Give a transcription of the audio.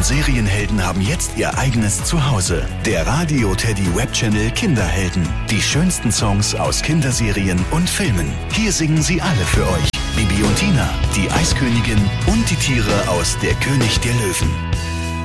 Serienhelden haben jetzt ihr eigenes Zuhause. Der Radio Teddy Webchannel Kinderhelden. Die schönsten Songs aus Kinderserien und Filmen. Hier singen sie alle für euch. Bibi und Tina, die Eiskönigin und die Tiere aus Der König der Löwen.